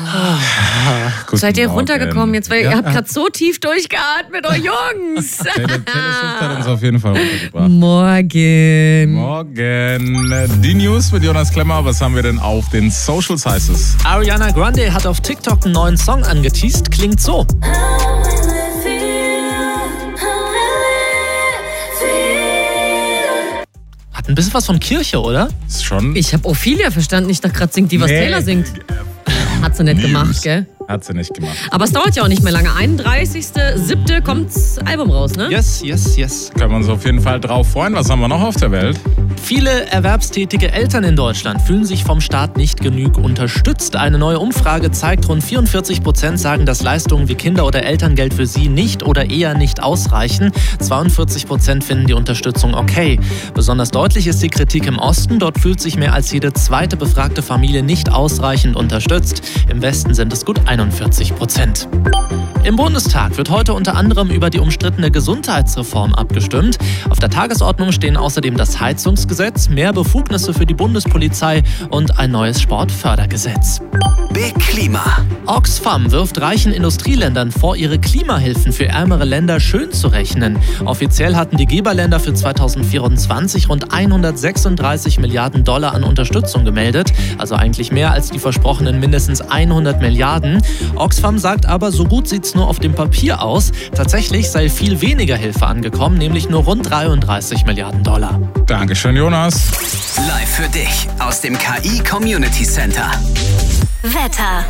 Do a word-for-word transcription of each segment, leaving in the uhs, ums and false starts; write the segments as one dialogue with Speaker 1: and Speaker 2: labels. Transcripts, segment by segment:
Speaker 1: Oh. Seid ihr Morgen. runtergekommen jetzt? Weil ja. ihr habt gerade so tief durchgeatmet, oh Jungs.
Speaker 2: Der Telesuft hat uns auf jeden Fall runtergebracht.
Speaker 1: Morgen.
Speaker 2: Morgen. Die News mit Jonas Klemmer. Was haben wir denn auf den Socials, heißt es?
Speaker 3: Ariana Grande hat auf TikTok einen neuen Song angeteast. Klingt so. Hat ein bisschen was von Kirche, oder?
Speaker 2: Ist schon.
Speaker 1: Ich habe Ophelia verstanden. Ich dachte gerade, singt die, was nee. Taylor singt. Hat sie nicht News. gemacht, gell?
Speaker 2: Hat sie nicht gemacht.
Speaker 1: Aber es dauert ja auch nicht mehr lange. einunddreißigster siebter kommt das Album raus, ne?
Speaker 3: Yes, yes, yes.
Speaker 2: Können wir uns auf jeden Fall drauf freuen. Was haben wir noch auf der Welt?
Speaker 3: Viele erwerbstätige Eltern in Deutschland fühlen sich vom Staat nicht genug unterstützt. Eine neue Umfrage zeigt, rund vierundvierzig Prozent sagen, dass Leistungen wie Kinder- oder Elterngeld für sie nicht oder eher nicht ausreichen. zweiundvierzig Prozent finden die Unterstützung okay. Besonders deutlich ist die Kritik im Osten. Dort fühlt sich mehr als jede zweite befragte Familie nicht ausreichend unterstützt. Im Westen sind es gut einundvierzig Prozent. Im Bundestag wird heute unter anderem über die umstrittene Gesundheitsreform abgestimmt. Auf der Tagesordnung stehen außerdem das Heizungsgesetz, mehr Befugnisse für die Bundespolizei und ein neues Sportfördergesetz.
Speaker 4: Big Klima.
Speaker 3: Oxfam wirft reichen Industrieländern vor, ihre Klimahilfen für ärmere Länder schön zu rechnen. Offiziell hatten die Geberländer für zweitausendvierundzwanzig rund hundertsechsunddreißig Milliarden Dollar an Unterstützung gemeldet, also eigentlich mehr als die versprochenen mindestens hundert Milliarden. Oxfam sagt aber, so gut sieht's nur auf dem Papier aus. Tatsächlich sei viel weniger Hilfe angekommen, nämlich nur rund dreiunddreißig Milliarden Dollar.
Speaker 2: Dankeschön, Jonas.
Speaker 4: Live für dich aus dem K I Community Center.
Speaker 5: Wetter.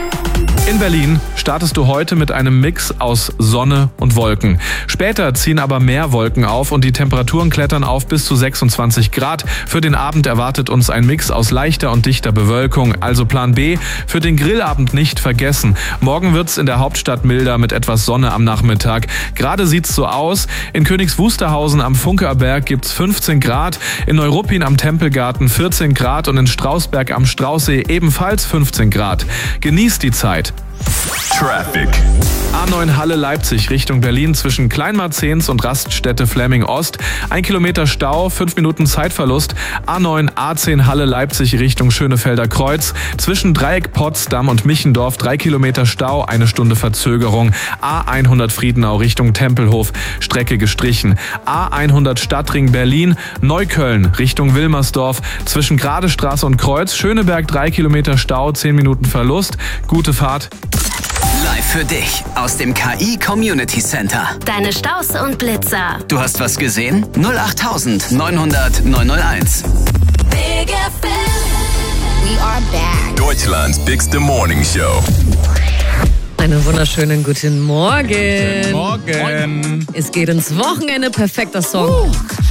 Speaker 6: In Berlin startest du heute mit einem Mix aus Sonne und Wolken. Später ziehen aber mehr Wolken auf und die Temperaturen klettern auf bis zu sechsundzwanzig Grad. Für den Abend erwartet uns ein Mix aus leichter und dichter Bewölkung. Also Plan B, für den Grillabend nicht vergessen. Morgen wird's in der Hauptstadt milder mit etwas Sonne am Nachmittag. Gerade sieht's so aus. In Königs Wusterhausen am Funkerberg gibt's fünfzehn Grad, in Neuruppin am Tempelgarten vierzehn Grad und in Strausberg am Straußsee ebenfalls fünfzehn Grad. Genießt die Zeit.
Speaker 7: Traffic.
Speaker 6: A neun Halle Leipzig Richtung Berlin zwischen Kleinmarzens und Raststätte Flemming Ost. Ein Kilometer Stau, fünf Minuten Zeitverlust. A neun A zehn Halle Leipzig Richtung Schönefelder Kreuz. Zwischen Dreieck Potsdam und Michendorf drei Kilometer Stau, eine Stunde Verzögerung. A hundert Friedenau Richtung Tempelhof, Strecke gestrichen. A hundert Stadtring Berlin, Neukölln Richtung Wilmersdorf. Zwischen Gradestraße und Kreuz, Schöneberg drei Kilometer Stau, zehn Minuten Verlust. Gute Fahrt.
Speaker 4: Live für dich aus dem K I Community Center.
Speaker 5: Deine Staus und Blitzer.
Speaker 4: Du hast was gesehen? null acht neunhundert neunhunderteins.
Speaker 5: Big F M. We are back.
Speaker 7: Deutschlands bigste Morning Show.
Speaker 1: Einen wunderschönen guten Morgen.
Speaker 2: Guten Morgen.
Speaker 1: Es geht ins Wochenende. Perfekter Song. Uh.